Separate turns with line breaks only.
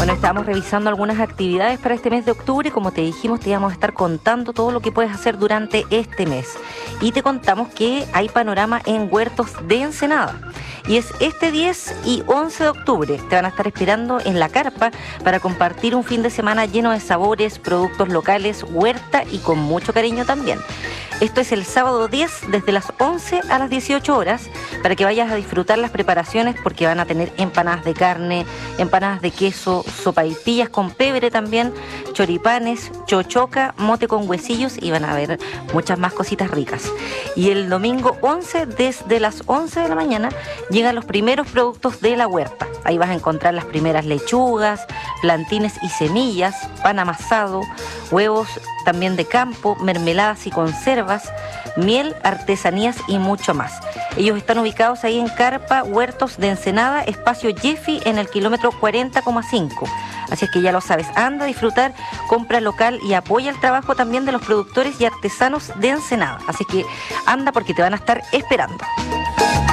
Bueno, estábamos revisando algunas actividades para este mes de octubre y como te dijimos, te íbamos a estar contando todo lo que puedes hacer durante este mes. Y te contamos que hay panorama en Huertos de Ensenada. Y es este 10 y 11 de octubre. Te van a estar esperando en la carpa para compartir un fin de semana lleno de sabores, productos locales, huerta y con mucho cariño también. Esto es el sábado 10 desde las 11 a las 18 horas para que vayas a disfrutar las preparaciones porque van a tener empanadas de carne, empanadas de queso, sopaipillas con pebre también, choripanes, chochoca, mote con huesillos y van a haber muchas más cositas ricas. Y el domingo 11 desde las 11 de la mañana llegan los primeros productos de la huerta. Ahí vas a encontrar las primeras lechugas, plantines y semillas, pan amasado, huevos también de campo, mermeladas y conservas, miel, artesanías y mucho más. Ellos están ubicados ahí en Carpa, Huertos de Ensenada, espacio Jeffy, en el kilómetro 40,5. Así es que ya lo sabes, anda a disfrutar, compra local y apoya el trabajo también de los productores y artesanos de Ensenada. Así que anda porque te van a estar esperando.